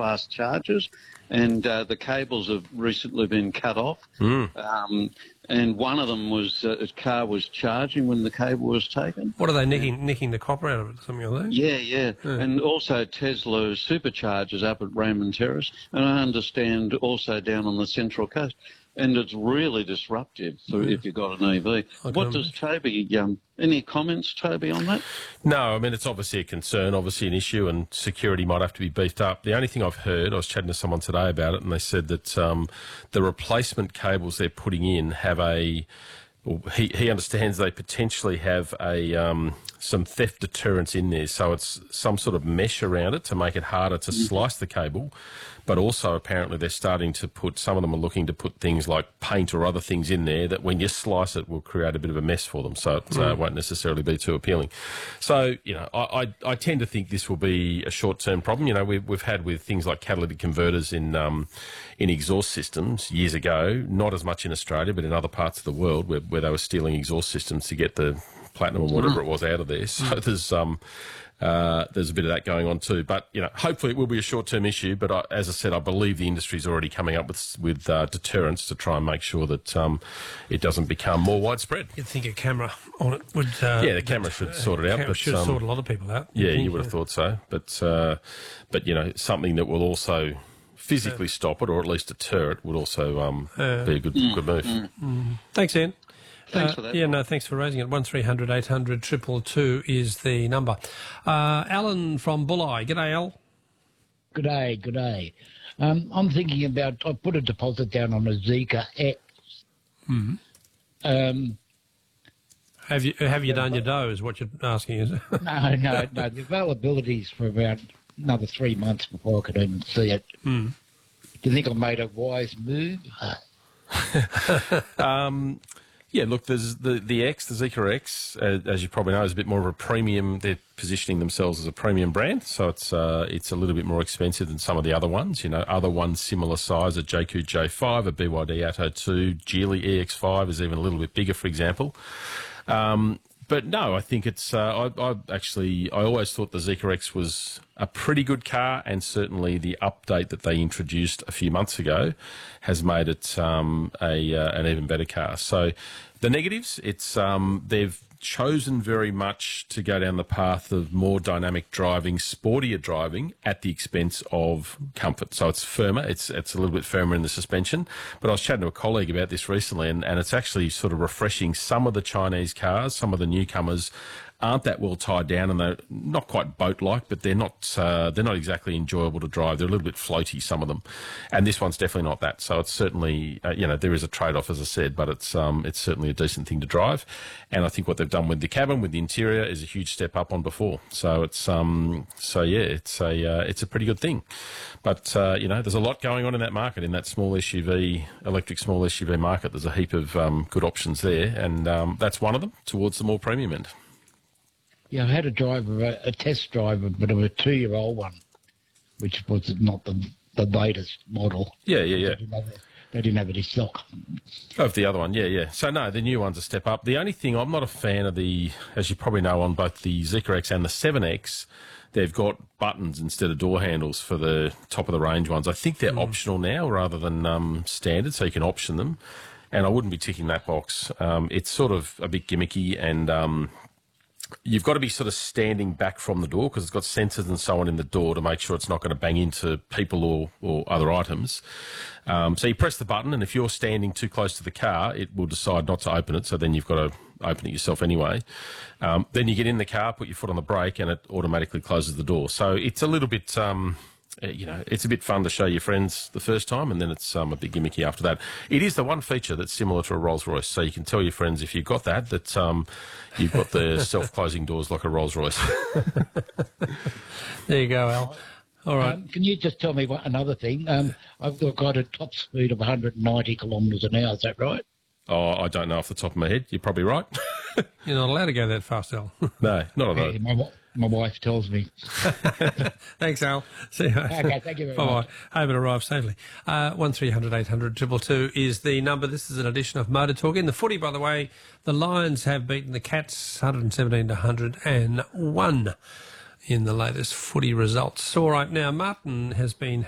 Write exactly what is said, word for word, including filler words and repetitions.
fast chargers, and uh, the cables have recently been cut off. Mm. Um, and one of them was uh, his car was charging when the cable was taken. What are they nicking? Nicking the copper out of it, something like that? Yeah, yeah, Yeah. and also Tesla superchargers up at Raymond Terrace, and I understand also down on the Central Coast. And it's really disruptive for if you've got an E V. What does Toby, um, any comments, Toby, on that? No, I mean, it's obviously a concern, obviously an issue, and security might have to be beefed up. The only thing I've heard, I was chatting to someone today about it, and they said that um, the replacement cables they're putting in have a, well, he, he understands they potentially have a um, some theft deterrence in there. So it's some sort of mesh around it to make it harder to mm-hmm. slice the cable. But also apparently they're starting to put, some of them are looking to put things like paint or other things in there that when you slice it will create a bit of a mess for them. So it mm. uh, won't necessarily be too appealing. So, you know, I, I, I tend to think this will be a short-term problem. You know, we've, we've had with things like catalytic converters in um, in exhaust systems years ago, not as much in Australia, but in other parts of the world where, where they were stealing exhaust systems to get the platinum or whatever mm. it was out of there. So mm. there's... um. Uh, there's a bit of that going on too, but you know, hopefully it will be a short-term issue. But I, as I said, I believe the industry is already coming up with with uh, deterrents to try and make sure that um, it doesn't become more widespread. You'd think a camera on it would. Uh, yeah, the camera should uh, sort it out. Camera but, should um, sort a lot of people out. Yeah, think, you would have yeah. thought so. But uh, but you know, something that will also physically uh, stop it, or at least deter it, would also um, uh, be a good mm, good move. Mm, mm. Thanks, Ian. Thanks uh, for that. Yeah, no, thanks for raising it. one three hundred eight hundred two two two is the number. Uh, Alan from Bulli. G'day, Al. G'day, g'day. Um, I'm thinking about, I put a deposit down on a Zeekr X. Mm-hmm. Um, have you have you done your dough is what you're asking, is it? no, no, no. The availability's for about another three months before I could even see it. Mm. Do you think I made a wise move? um... Yeah, look, there's the, the X, the Zeekr X, uh, as you probably know, is a bit more of a premium. They're positioning themselves as a premium brand, so it's uh, it's a little bit more expensive than some of the other ones. You know, other ones similar size, a J Q J five, a B Y D Atto two, Geely E X five is even a little bit bigger, for example. Um, but no, I think it's, uh, I, I actually, I always thought the Zeekr X was a pretty good car, and certainly the update that they introduced a few months ago has made it um, a uh, an even better car. So the negatives, it's um, they've chosen very much to go down the path of more dynamic driving, sportier driving at the expense of comfort. So it's firmer, it's it's a little bit firmer in the suspension. But I was chatting to a colleague about this recently, and, and it's actually sort of refreshing. Some of the Chinese cars, some of the newcomers, aren't that well tied down, and they're not quite boat-like, but they're not uh, they're not exactly enjoyable to drive. They're a little bit floaty, some of them, and this one's definitely not that. So it's certainly uh, you know, there is a trade-off, as I said, but it's um it's certainly a decent thing to drive. And I think what they've done with the cabin, with the interior, is a huge step up on before. So it's um so yeah, it's a uh, it's a pretty good thing. But uh, you know, there's a lot going on in that market, in that small S U V, electric small S U V market. There's a heap of um, good options there, and um, that's one of them towards the more premium end. Yeah, I had a driver, a, a test driver, but of a two-year-old one, which was not the the latest model. Yeah, yeah, yeah. They didn't have, they didn't have any stock. Of the other one, yeah, yeah. So, no, the new one's a step up. The only thing, I'm not a fan of the, as you probably know, on both the Zeekr X and the seven X, they've got buttons instead of door handles for the top-of-the-range ones. I think they're mm. optional now rather than um, standard, so you can option them. And I wouldn't be ticking that box. Um, it's sort of a bit gimmicky, and Um, you've got to be sort of standing back from the door because it's got sensors and so on in the door to make sure it's not going to bang into people or, or other items. Um, so you press the button, and if you're standing too close to the car, it will decide not to open it, so then you've got to open it yourself anyway. Um, then you get in the car, put your foot on the brake, and it automatically closes the door. So it's a little bit... Um, you know, it's a bit fun to show your friends the first time, and then it's um, a bit gimmicky after that. It is the one feature that's similar to a Rolls-Royce, so you can tell your friends if you've got that, that um, you've got the self-closing doors like a Rolls-Royce. There you go, Al. All right. Um, can you just tell me what, another thing? Um, I've got a top speed of one hundred ninety kilometres an hour, is that right? Oh, I don't know off the top of my head. You're probably right. You're not allowed to go that fast, Al. No, not at all. Yeah, my, my wife tells me. Thanks, Al. See you. Okay, thank you very Bye-bye. much. Hope it arrives safely. Uh, one three hundred eight hundred two two two is the number. This is an edition of Motor Talk. In the footy, by the way, the Lions have beaten the Cats one hundred seventeen to one hundred one in the latest footy results. All right, now Martin has been